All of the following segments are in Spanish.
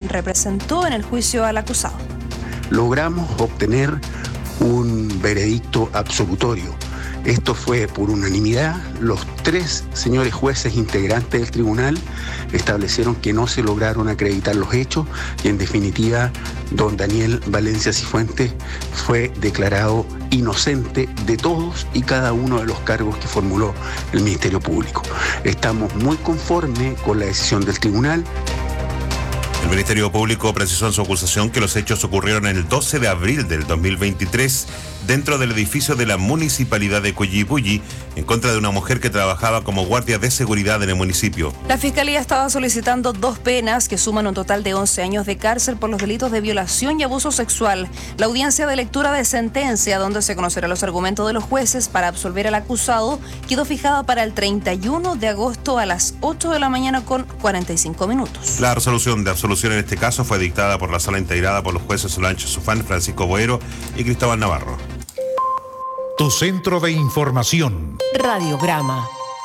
representó en el juicio al acusado. Logramos obtener un veredicto absolutorio. Esto fue por unanimidad. Los 3 señores jueces integrantes del tribunal establecieron que no se lograron acreditar los hechos y, en definitiva, don Daniel Valencia Cifuentes fue declarado inocente de todos y cada uno de los cargos que formuló el Ministerio Público. Estamos muy conformes con la decisión del tribunal. El Ministerio Público precisó en su acusación que los hechos ocurrieron el 12 de abril del 2023 dentro del edificio de la Municipalidad de Coyhaique en contra de una mujer que trabajaba como guardia de seguridad en el municipio. La Fiscalía estaba solicitando 2 penas que suman un total de 11 años de cárcel por los delitos de violación y abuso sexual. La audiencia de lectura de sentencia, donde se conocerán los argumentos de los jueces para absolver al acusado, quedó fijada para el 31 de agosto a las 8 de la mañana con 45 minutos. La resolución de absolución en este caso fue dictada por la sala integrada por los jueces Solange Sufán, Francisco Boero y Cristóbal Navarro. Tu centro de información. Radiograma.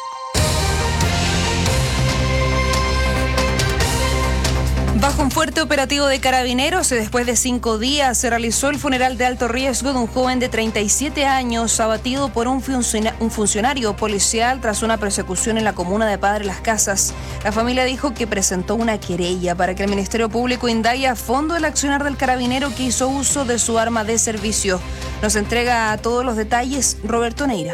Bajo un fuerte operativo de carabineros, después de 5 días, se realizó el funeral de alto riesgo de un joven de 37 años abatido por un funcionario policial tras una persecución en la comuna de Padre Las Casas. La familia dijo que presentó una querella para que el Ministerio Público indague a fondo el accionar del carabinero que hizo uso de su arma de servicio. Nos entrega todos los detalles Roberto Neira.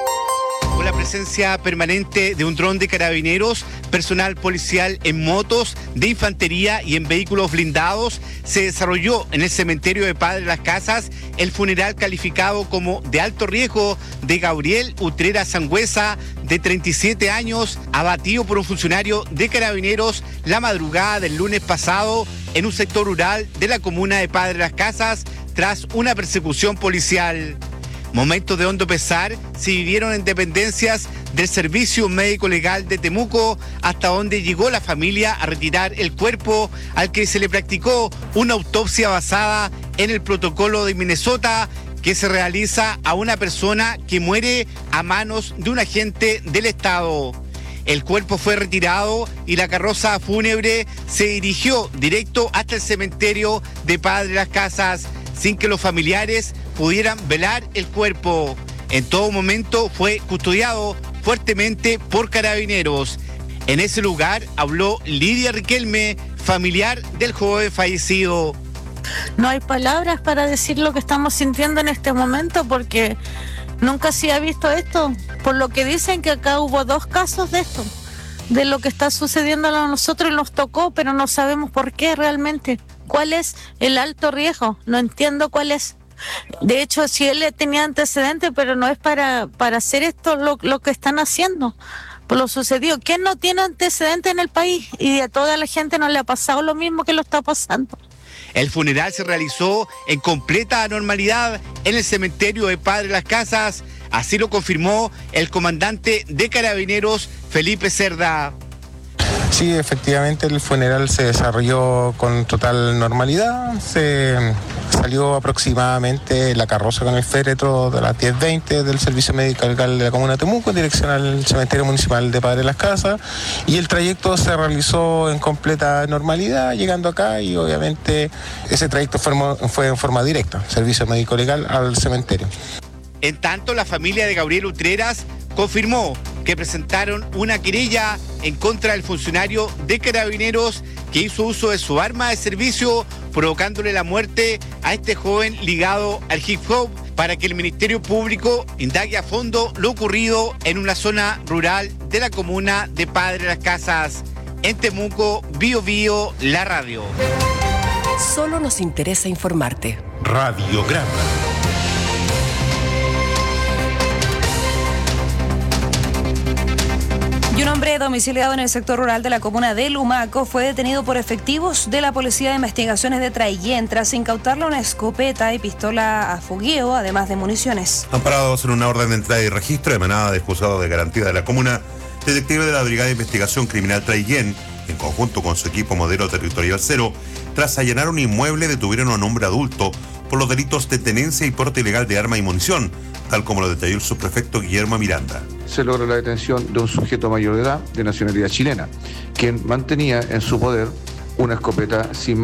Con la presencia permanente de un dron de carabineros, personal policial en motos, de infantería y en vehículos blindados, se desarrolló en el cementerio de Padre Las Casas el funeral calificado como de alto riesgo de Gabriel Utrera Sangüesa, de 37 años, abatido por un funcionario de carabineros la madrugada del lunes pasado en un sector rural de la comuna de Padre Las Casas tras una persecución policial. Momentos de hondo pesar se vivieron en dependencias del Servicio Médico Legal de Temuco, hasta donde llegó la familia a retirar el cuerpo al que se le practicó una autopsia basada en el protocolo de Minnesota que se realiza a una persona que muere a manos de un agente del Estado. El cuerpo fue retirado y la carroza fúnebre se dirigió directo hasta el cementerio de Padre Las Casas, sin que los familiares pudieran velar el cuerpo. En todo momento fue custodiado fuertemente por carabineros. En ese lugar habló Lidia Riquelme, familiar del joven fallecido. No hay palabras para decir lo que estamos sintiendo en este momento porque nunca se ha visto esto. Por lo que dicen que acá hubo 2 casos de esto, de lo que está sucediendo a nosotros y nos tocó, pero no sabemos por qué realmente. ¿Cuál es el alto riesgo? No entiendo cuál es. De hecho, si él tenía antecedentes, pero no es para hacer esto lo que están haciendo, por lo sucedido. ¿Quién no tiene antecedentes en el país? Y a toda la gente no le ha pasado lo mismo que lo está pasando. El funeral se realizó en completa normalidad en el cementerio de Padre Las Casas. Así lo confirmó el comandante de Carabineros, Felipe Cerda. Sí, efectivamente el funeral se desarrolló con total normalidad. Se salió aproximadamente la carroza con el féretro de las 10:20 del Servicio Médico Legal de la Comuna de Temuco en dirección al Cementerio Municipal de Padre Las Casas, y el trayecto se realizó en completa normalidad, llegando acá, y obviamente ese trayecto fue en forma directa, Servicio Médico Legal al cementerio. En tanto, la familia de Gabriel Utreras confirmó que presentaron una querella en contra del funcionario de Carabineros que hizo uso de su arma de servicio, provocándole la muerte a este joven ligado al hip hop, para que el Ministerio Público indague a fondo lo ocurrido en una zona rural de la comuna de Padre Las Casas. En Temuco, Bío Bío, la radio. Solo nos interesa informarte. Radiograma. Y un hombre domiciliado en el sector rural de la comuna de Lumaco fue detenido por efectivos de la Policía de Investigaciones de Traiguén tras incautarle una escopeta y pistola a fogueo, además de municiones. Amparados en una orden de entrada y registro emanada del juzgado de garantía de la comuna, detectives de la Brigada de Investigación Criminal Traiguén, en conjunto con su equipo Modelo Territorial 0, tras allanar un inmueble, detuvieron a un hombre adulto por los delitos de tenencia y porte ilegal de arma y munición, tal como lo detalló el subprefecto Guillermo Miranda. Se logra la detención de un sujeto mayor de edad de nacionalidad chilena, quien mantenía en su poder una escopeta sin